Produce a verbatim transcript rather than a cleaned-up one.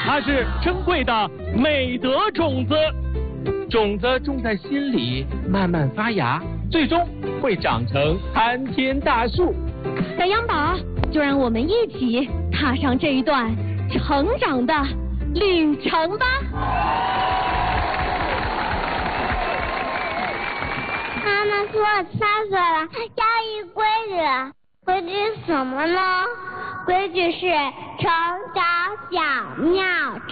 它是珍贵的美德种子。种子种在心里，慢慢发芽，最终会长成参天大树。 小央宝，就让我们一起踏上这一段成长的旅程吧。 妈妈说我三岁了，要依规矩。规矩是什么呢？规矩是从小小妙。